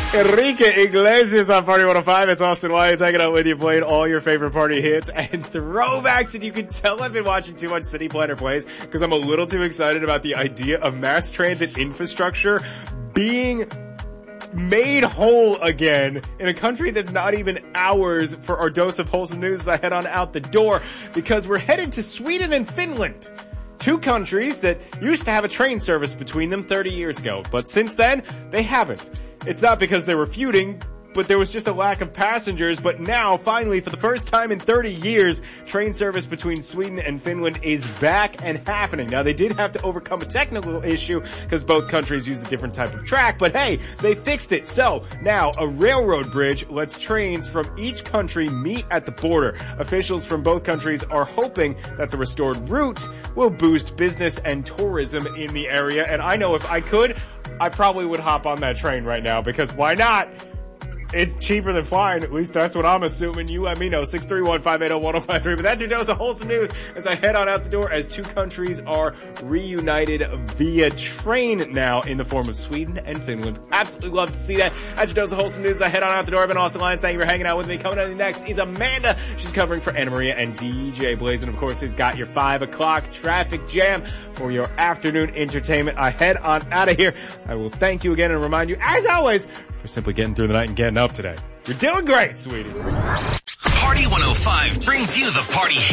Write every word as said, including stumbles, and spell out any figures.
Enrique Iglesias on Party one oh five. It's Austin Wyatt taking out with you, playing all your favorite party hits and throwbacks. And you can tell I've been watching too much City Planner Plays because I'm a little too excited about the idea of mass transit infrastructure being made whole again in a country that's not even ours. For our dose of wholesome news, I head on out the door because we're headed to Sweden and Finland. Two countries that used to have a train service between them thirty years ago, but since then, they haven't. It's not because they were feuding, but there was just a lack of passengers. But now, finally, for the first time in thirty years, train service between Sweden and Finland is back and happening. Now, they did have to overcome a technical issue because both countries use a different type of track, but hey, they fixed it. So, now, a railroad bridge lets trains from each country meet at the border. Officials from both countries are hoping that the restored route will boost business and tourism in the area. And I know if I could, I probably would hop on that train right now, because why not? It's cheaper than flying, at least that's what I'm assuming. You let me know, six three one, five eight zero, one zero five three. But that's your dose of wholesome news as I head on out the door, as two countries are reunited via train now in the form of Sweden and Finland. Absolutely love to see that. That's your dose of wholesome news as I head on out the door. I've been Austin Lyons. Thank you for hanging out with me. Coming on next is Amanda. She's covering for Anna Maria and D J Blaze. And of course, he's got your five o'clock traffic jam for your afternoon entertainment. I head on out of here. I will thank you again and remind you, as always, for simply getting through the night and getting up today. You're doing great, sweetie. Party one oh five brings you the party